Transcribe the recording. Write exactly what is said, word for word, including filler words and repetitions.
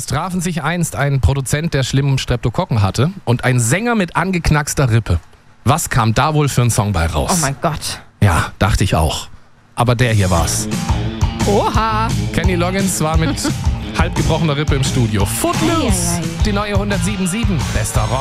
Es trafen sich einst ein Produzent, der schlimmen Streptokokken hatte, und ein Sänger mit angeknackster Rippe. Was kam da wohl für ein Song bei raus? Oh mein Gott. Ja, dachte ich auch. Aber der hier war's. Oha. Kenny Loggins war mit halb gebrochener Rippe im Studio. Footloose, Ei, ei, ei. die neue hundertsieben Komma sieben. Bester Rock.